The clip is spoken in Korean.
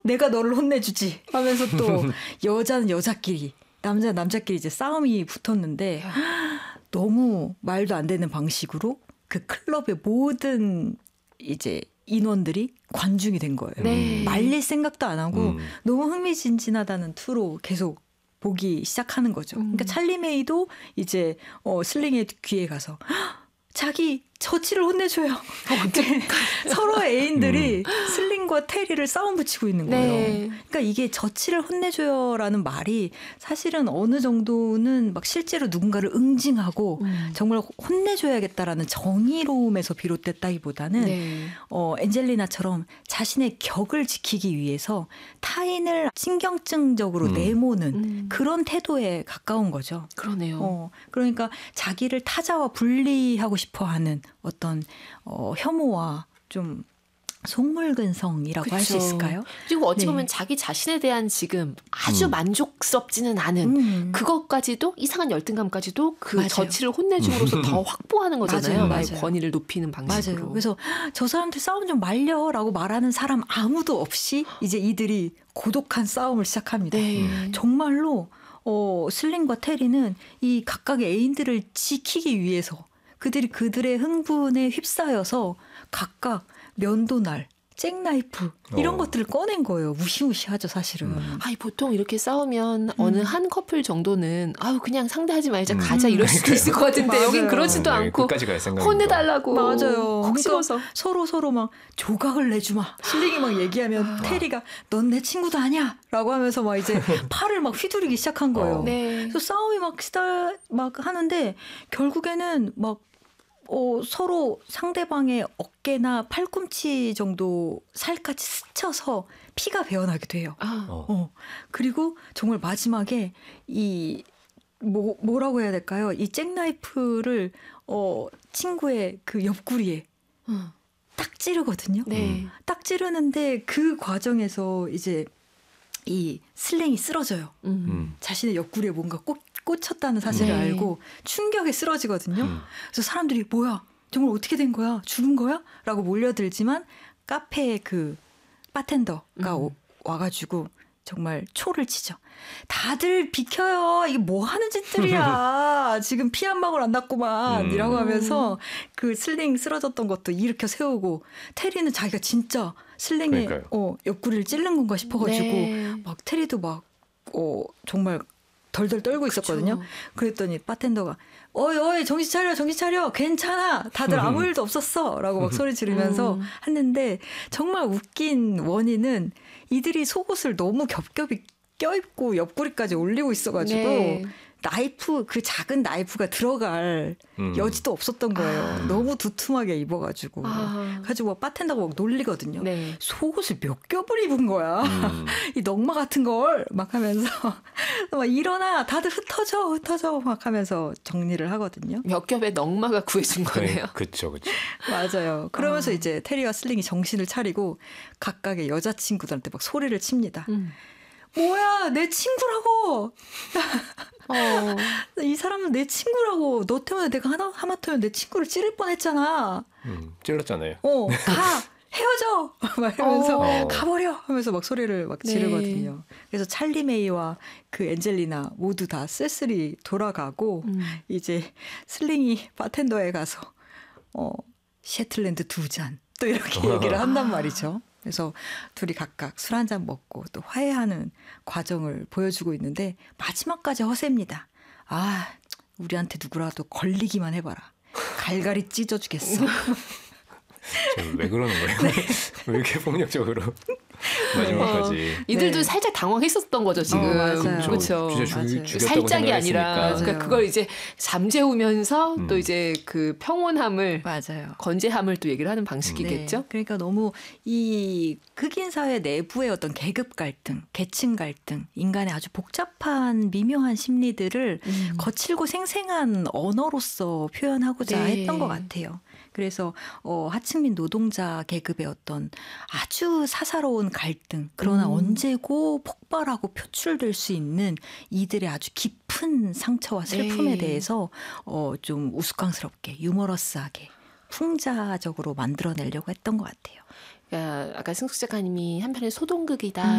내가 너를 혼내주지 하면서 또 여자는 여자끼리 남자는 남자끼리 이제 싸움이 붙었는데 너무 말도 안 되는 방식으로 그 클럽의 모든 이제 인원들이 관중이 된 거예요. 네. 말릴 생각도 안 하고 너무 흥미진진하다는 투로 계속 보기 시작하는 거죠. 그러니까 찰리 메이도 이제 슬링의 귀에 가서 자기 저치를 혼내줘요. 서로 애인들이 슬링과 테리를 싸움 붙이고 있는 거예요. 네. 그러니까 이게 저치를 혼내줘요라는 말이 사실은 어느 정도는 막 실제로 누군가를 응징하고 정말 혼내줘야겠다라는 정의로움에서 비롯됐다기보다는 네. 엔젤리나처럼 자신의 격을 지키기 위해서 타인을 신경증적으로 내모는 그런 태도에 가까운 거죠. 그러네요. 그러니까 자기를 타자와 분리하고 싶어하는 어떤 혐오와 좀 속물근성이라고 할 수 있을까요? 그리고 어찌 보면 네. 자기 자신에 대한 지금 아주 만족스럽지는 않은 그것까지도 이상한 열등감까지도 그 맞아요. 저치를 혼내줌으로써 더 확보하는 거잖아요. 나의 맞아요. 권위를 높이는 방식으로. 맞아요. 그래서 저 사람들 싸움 좀 말려라고 말하는 사람 아무도 없이 이제 이들이 고독한 싸움을 시작합니다. 네. 정말로 슬링과 테리는 이 각각의 애인들을 지키기 위해서 그들의 흥분에 휩싸여서 각각 면도날, 잭나이프 이런 것들을 꺼낸 거예요. 무시무시하죠, 사실은. 아니, 보통 이렇게 싸우면 어느 한 커플 정도는 아유 그냥 상대하지 말자 가자 이럴 수도 있을 것 같은데 맞아요. 여긴 그러지도 않고 끝까지 갈 생각이니까. 혼내달라고 맞아요. 콕 집어서 서로 막 조각을 내주마. 슬링이 막 얘기하면 테리가 넌 내 친구도 아니야 라고 하면서 막 이제 팔을 막 휘두르기 시작한 거예요. 네. 그래서 싸움이 막 하는데 결국에는 막 서로 상대방의 어깨나 팔꿈치 정도 살까지 스쳐서 피가 배어나기도 해요. 그리고 정말 마지막에 뭐라고 해야 될까요? 이 잭나이프를 친구의 그 옆구리에 딱 찌르거든요. 네. 딱 찌르는데 그 과정에서 이제 이 슬랭이 쓰러져요. 자신의 옆구리에 뭔가 꽂혔다는 사실을 알고 충격에 쓰러지거든요. 그래서 사람들이 뭐야? 정말 어떻게 된 거야? 죽은 거야? 라고 몰려들지만 카페에 그 바텐더가 와가지고 정말 초를 치죠. 다들 비켜요. 이게 뭐 하는 짓들이야. 지금 피 한 방울 안 났구만. 이라고 하면서 그 슬링 쓰러졌던 것도 일으켜 세우고 테리는 자기가 진짜 슬링에 옆구리를 찌른 건가 싶어가지고 네. 막 테리도 막 정말 덜덜 떨고 있었거든요. 그쵸. 그랬더니 바텐더가 어이 정신 차려 괜찮아 다들 아무 일도 없었어 라고 막 소리 지르면서 했는데 정말 웃긴 원인은 이들이 속옷을 너무 겹겹이 껴입고 옆구리까지 올리고 있어가지고 네. 나이프 그 작은 나이프가 들어갈 여지도 없었던 거예요. 너무 두툼하게 입어가지고 가지고 막 바텐더가 막 놀리거든요. 네. 속옷을 몇 겹을 입은 거야. 이 넝마 같은 걸 막 하면서 막 일어나 다들 흩어져 막 하면서 정리를 하거든요. 몇 겹의 넝마가 구해준 거네요. 그렇죠. 맞아요. 그러면서 이제 테리와 슬링이 정신을 차리고 각각의 여자친구들한테 막 소리를 칩니다. 뭐야 내 친구라고. 이 사람은 내 친구라고. 너 때문에 내가 하마터면 내 친구를 찌를 뻔했잖아. 찔렀잖아요. 가 헤어져 막 이러면서 가버려 하면서 막 소리를 막 지르거든요. 그래서 찰리 메이와 그 엔젤리나 모두 다 쓸쓸히 돌아가고 이제 슬링이 바텐더에 가서 셰틀랜드 2잔 또 이렇게 얘기를 한단 말이죠. 그래서 둘이 각각 술 한 잔 먹고 또 화해하는 과정을 보여주고 있는데 마지막까지 허세입니다. 아, 우리한테 누구라도 걸리기만 해봐라. 갈갈이 찢어주겠어. 왜 그러는 거예요? 왜 이렇게 폭력적으로 마지막까지. 이들도 살짝 당황했었던 거죠 지금. 맞아요. 그렇죠. 진짜 죽였다고 살짝이 아니라 그러니까 그걸 이제 잠재우면서 또 이제 그 평온함을 맞아요. 건재함을 또 얘기를 하는 방식이겠죠. 네. 그러니까 너무 이 흑인 사회 내부의 어떤 계급 갈등, 계층 갈등, 인간의 아주 복잡한 미묘한 심리들을 거칠고 생생한 언어로서 표현하고자 했던 것 같아요. 그래서 하층민 노동자 계급의 어떤 아주 사사로운 갈등, 그러나 언제고 폭발하고 표출될 수 있는 이들의 아주 깊은 상처와 슬픔에 대해서 좀 우스꽝스럽게 유머러스하게 풍자적으로 만들어내려고 했던 것 같아요. 그러니까 아까 승숙 작가님이 한편의 소동극이다